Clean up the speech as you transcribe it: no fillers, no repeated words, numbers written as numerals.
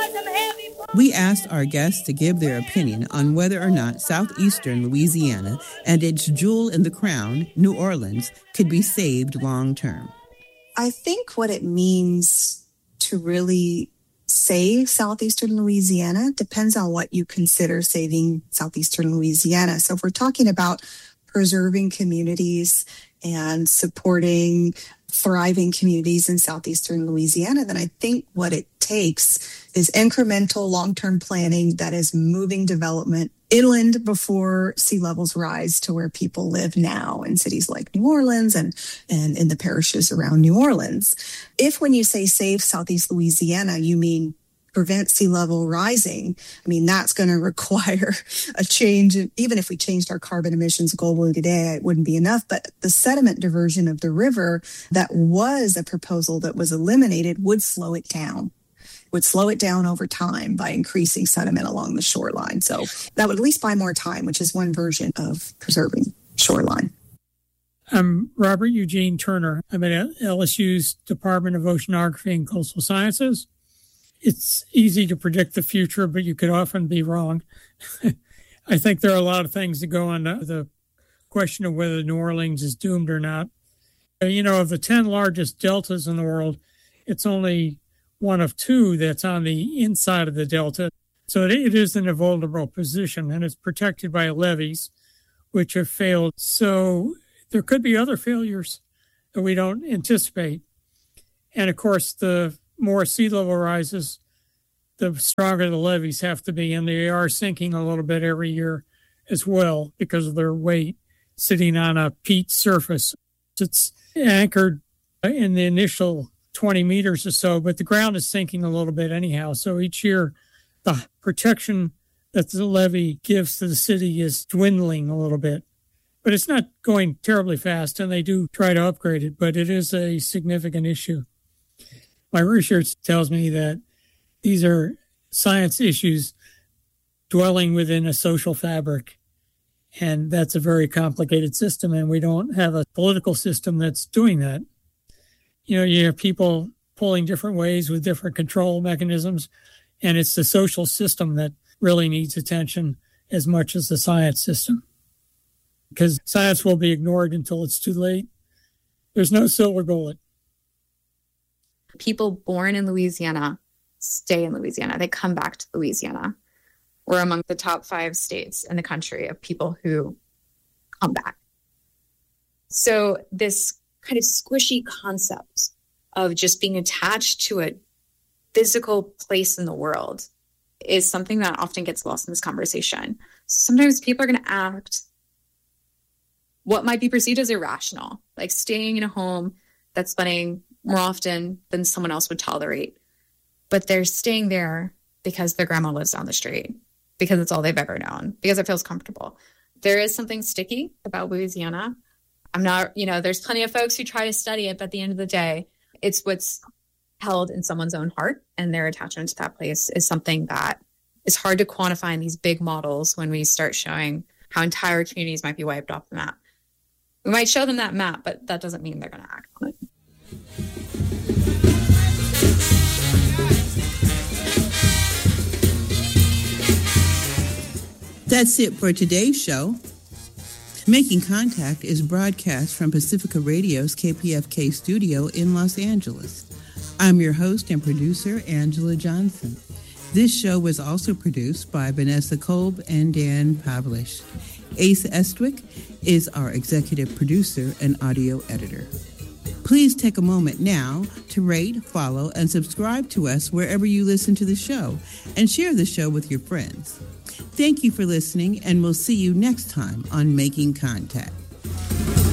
We asked our guests to give their opinion on whether or not southeastern Louisiana and its jewel in the crown, New Orleans, could be saved long term. I think what it means to really save southeastern Louisiana depends on what you consider saving southeastern Louisiana. So if we're talking about preserving communities and supporting thriving communities in southeastern Louisiana, then I think what it takes is incremental long-term planning that is moving development inland before sea levels rise to where people live now in cities like New Orleans and in the parishes around New Orleans. If when you say save Southeast Louisiana, you mean prevent sea level rising, I mean, that's going to require a change. Even if we changed our carbon emissions globally today, it wouldn't be enough. But the sediment diversion of the river that was a proposal that was eliminated would slow it down over time by increasing sediment along the shoreline. So that would at least buy more time, which is one version of preserving shoreline. I'm Robert Eugene Turner. I'm at LSU's Department of Oceanography and Coastal Sciences. It's easy to predict the future, but you could often be wrong. I think there are a lot of things that go on the question of whether New Orleans is doomed or not. You know, of the 10 largest deltas in the world, it's only one of 2 that's on the inside of the delta. So it is an vulnerable position, and it's protected by levees, which have failed. So there could be other failures that we don't anticipate. And of course, the more sea level rises, the stronger the levees have to be, and they are sinking a little bit every year as well because of their weight sitting on a peat surface. It's anchored in the initial 20 meters or so, but the ground is sinking a little bit anyhow. So each year, the protection that the levee gives to the city is dwindling a little bit. But it's not going terribly fast, and they do try to upgrade it, but it is a significant issue. My research tells me that these are science issues dwelling within a social fabric, and that's a very complicated system, and we don't have a political system that's doing that. You know, you have people pulling different ways with different control mechanisms, and it's the social system that really needs attention as much as the science system, because science will be ignored until it's too late. There's no silver bullet. People born in Louisiana stay in Louisiana. They come back to Louisiana. We're among the top 5 states in the country of people who come back. So this kind of squishy concept of just being attached to a physical place in the world is something that often gets lost in this conversation. Sometimes people are going to act what might be perceived as irrational, like staying in a home that's flooding more often than someone else would tolerate. But they're staying there because their grandma lives down the street, because it's all they've ever known, because it feels comfortable. There is something sticky about Louisiana. I'm not, there's plenty of folks who try to study it, but at the end of the day, it's what's held in someone's own heart, and their attachment to that place is something that is hard to quantify in these big models when we start showing how entire communities might be wiped off the map. We might show them that map, but that doesn't mean they're going to act on it. That's it for today's show. Making Contact is broadcast from Pacifica Radio's KPFK studio in Los Angeles. I'm your host and producer, Angela Johnson. This show was also produced by Vanessa Kolb and Dan Pavlish. Ace Estwick is our executive producer and audio editor. Please take a moment now to rate, follow, and subscribe to us wherever you listen to the show, and share the show with your friends. Thank you for listening, and we'll see you next time on Making Contact.